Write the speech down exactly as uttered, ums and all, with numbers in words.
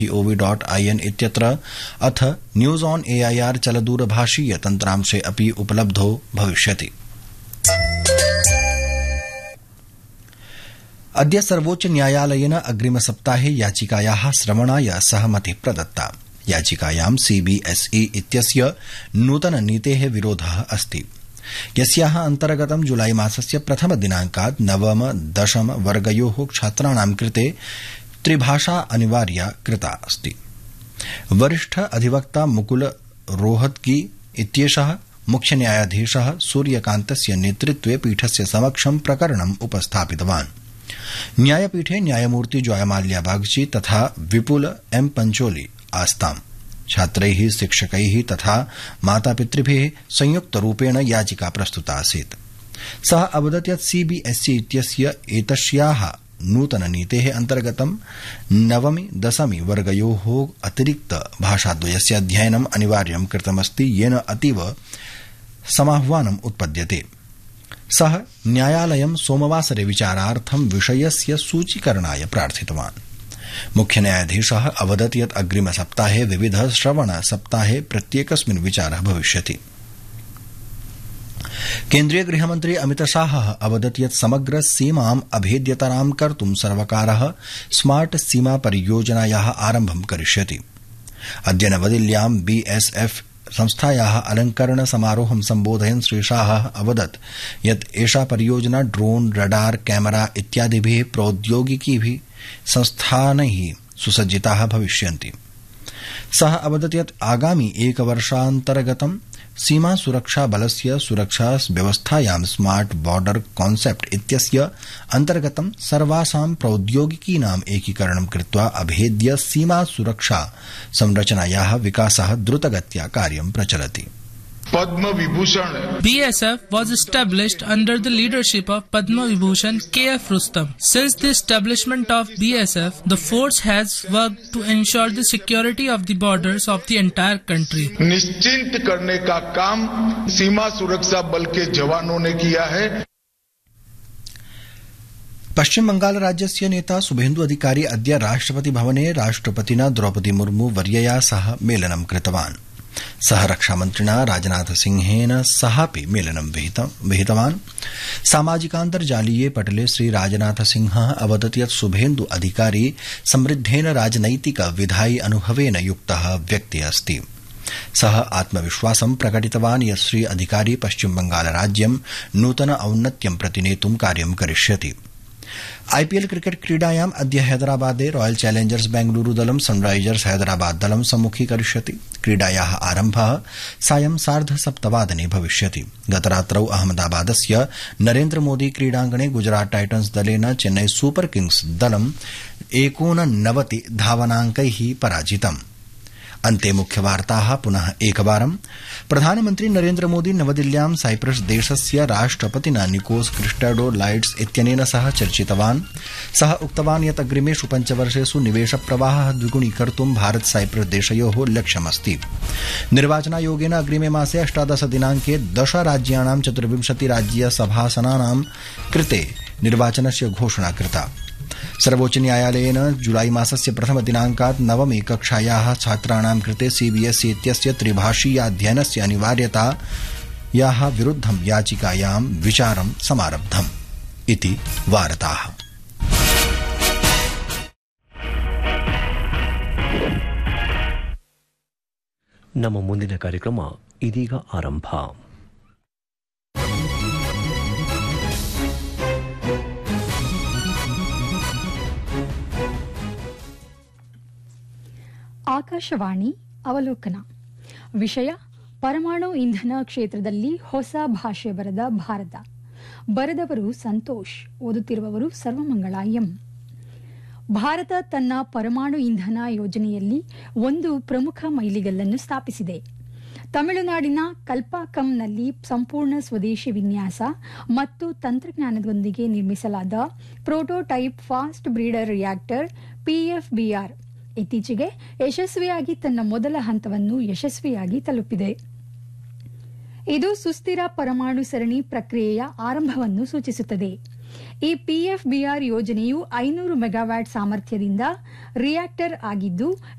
ओवी dot I N इत्यत्र अथ न्यूज ऑन एआईआर चलदूरभाषीय तन्त्रांशे अपि उपलब्धो भविष्यति। अद्य सर्वोच्च न्यायालयेन अग्रिमसप्ताहे याचिकायाः श्रवणाय सहमति प्रदत्ता। याचिकायां सीबीएसई इत्यस्य नूतननीतेः विरोधः अस्ति, यस्याः अन्तर्गतं जुलाई मासस्य प्रथमदिनाङ्कात् नवम दशम वर्गयोः छात्राणां कृते त्रिभाषा अनिवार्या कृता अस्ति। वरिष्ठ अधिवक्ता मुकुल रोहतगी इत्येषः मुख्य न्यायाधीशः सूर्यकान्तस्य नेतृत्वे पीठस्य समक्षं प्रकरणम् उपस्थापितवान्। न्यायपीठे न्यायमूर्ति जयमाल्या बागची तथा विपुल एम पंचोली आस्ताम्। छात्रैः शिक्षकैः तथा मातापितृभिः संयुक्तरूपेण याचिका प्रस्तुता आसीत्। सः अवदत् यत् सीबीएसई इत्यस्य एतस्याः नूतननीतेः अन्तर्गतं नवमी दशमी वर्गयोः अतिरिक्त भाषाद्वयस्य अध्ययनम् अनिवार्यं कृतमस्ति, येन अतीव समाह्वानम् उत्पद्यते। सः न्यायालयं सोमवासरे विचारार्थं विषयस्य सूचीकरणाय प्रार्थितवान्। मुख्य न्यायाधीशः अवदत् यत् अग्रिमसप्ताहे विविध श्रवण सप्ताहे प्रत्येकस्मिन् विचारः भविष्यति। केन्द्रीय गृहमन्त्री अमितशाहः अवदत् यत् समग्र सीमाम् अभेद्यतरां कर्तुं सर्वकारः स्मार्ट सीमा परियोजनायाः आरम्भं करिष्यति। अद्य नवदिल्ल्यां बीएसएफ संस्थायाः अलंकरण समारोहं सम्बोधयन् श्री शाहः अवदत् यत् एषा परियोजना ड्रोन, रडार, कैमरा इत्यादिभिः प्रौद्योगिकीभिः संस्थानैः सुसज्जिताः भविष्यन्ति। सः अवदत् यत् आगामि एकवर्षान्तर्गतं सीमा सुरक्षा बलस्य सुरक्षा व्यवस्थायां स्मार्ट बॉर्डर कॉन्सेप्ट इत्यस्य अन्तर्गतं सर्वासां प्रौद्योगिकीनाम् एकीकरणं कृत्वा अभेद्य सीमा सुरक्षा संरचनायाः विकासः द्रुतगत्या कार्यं प्रचलति। Padma Vibhushan B S F was established under the leadership of Padma Vibhushan K F Rustam. Since the establishment of B S F, the force has worked to ensure the security of the borders of the entire country. निश्चिंत करने का काम सीमा सुरक्षा बल के जवानों ने किया है। पश्चिम बंगाल राज्यस्य नेता शुभेन्दु अधिकारी अद्य राष्ट्रपति भवने राष्ट्रपतिना द्रौपदी मुर्मू वर्यया सह मेलनं कृतवान्। सः रक्षामन्त्रिणा राजनाथ सिंहेन सहापि मेलनं विहितवान्। सामाजिकान्तर्जालीये पटले श्री राजनाथ सिंहः अवदत् यत् शुभेन्दु अधिकारी समृद्धेन राजनैतिक विधायि अनुभवेन युक्तः व्यक्ति अस्ति। सः आत्मविश्वासं प्रकटितवान् यत् श्री अधिकारी पश्चिम बंगाल राज्यं नूतन औन्नत्यं प्रति नेतुं कार्यं करिष्यति। आईपीएल क्रिकेट क्रीडायाम् अद्य हैदराबादे रॉयल चैलेंजर्स बेंगलुरू दलं सनराइजर्स हैदराबाद दलं सम्मुखीकरिष्यति। क्रीडायाः आरम्भः सायं सार्ध सप्तवादने भविष्यति। गतरात्रौ अहमदाबादस्य नरेन्द्र मोदी क्रीडाङ्गणे गुजरात टाइटन्स दलेन चेन्नई सुपर किंग्स दलं एकोननवति धावनाङ्कैः पराजितम्। अन्ते मुख्यवार्ताः पुनः एकवारं। प्रधानमन्त्री नरेन्द्र मोदी नवदिल्ल्यां साइप्रस देशस्य राष्ट्रपतिना निकोस क्रिस्टोडोलाइड्स इत्यनेन सह चर्चितवान्। सः उक्तवान् यत् अग्रिमेषु पञ्चवर्षेषु निवेश प्रवाहः द्विगुणीकर्तुं भारत साइप्रस देशयोः लक्ष्यमस्ति। निर्वाचनायोगेन अग्रिमे मासे अष्टादश दिनाङ्के दश राज्याणां चतुर्विंशति राज्यसभासनानां कृते निर्वाचनस्य घोषणा कृता। सर्वोच्च न्यायालयेन जुलाई मासस्य प्रथमदिनाङ्कात् नवमी कक्षायाः छात्राणां कृते सीबीएसई इत्यस्य त्रिभाषीयाध्ययनस्य अनिवार्यतायाः विरुद्धं याचिकायां विचारं समारब्धम् इति वार्ताः। ನಮ್ಮ ಮುಂದಿನ ಕಾರ್ಯಕ್ರಮ ಇದೀಗ ಆರಂಭ. ಆಕಾಶವಾಣಿ ಅವಲೋಕನ. ವಿಷಯ ಪರಮಾಣು ಇಂಧನ ಕ್ಷೇತ್ರದಲ್ಲಿ ಹೊಸ ಭಾಷೆ ಬರೆದ ಭಾರತ. ಬರೆದವರು ಸಂತೋಷ್, ಓದುತ್ತಿರುವವರು ಸರ್ವಮಂಗಳ ಎಂ. ಭಾರತ ತನ್ನ ಪರಮಾಣು ಇಂಧನ ಯೋಜನೆಯಲ್ಲಿ ಒಂದು ಪ್ರಮುಖ ಮೈಲಿಗಲ್ಲನ್ನು ಸ್ಥಾಪಿಸಿದೆ. ತಮಿಳುನಾಡಿನ ಕಲ್ಪಾಕಂನಲ್ಲಿ ಸಂಪೂರ್ಣ ಸ್ವದೇಶಿ ವಿನ್ಯಾಸ ಮತ್ತು ತಂತ್ರಜ್ಞಾನದೊಂದಿಗೆ ನಿರ್ಮಿಸಲಾದ ಪ್ರೋಟೋಟೈಪ್ ಫಾಸ್ಟ್ ಬ್ರೀಡರ್ ರಿಯಾಕ್ಟರ್ ಪಿಎಫ್ಬಿಆರ್ ಇತ್ತೀಚೆಗೆ ಯಶಸ್ವಿಯಾಗಿ ತನ್ನ ಮೊದಲ ಹಂತವನ್ನು ಯಶಸ್ವಿಯಾಗಿ ತಲುಪಿದೆ. ಇದು ಸುಸ್ಥಿರ ಪರಮಾಣು ಸರಣಿ ಪ್ರಕ್ರಿಯೆಯ ಆರಂಭವನ್ನು ಸೂಚಿಸುತ್ತದೆ. ಈ ಪಿಎಫ್ಬಿಆರ್ ಯೋಜನೆಯು ಐನೂರು ಮೆಗಾವ್ಯಾಟ್ ಸಾಮರ್ಥ್ಯದಿಂದ ರಿಯಾಕ್ಟರ್ ಆಗಿದ್ದು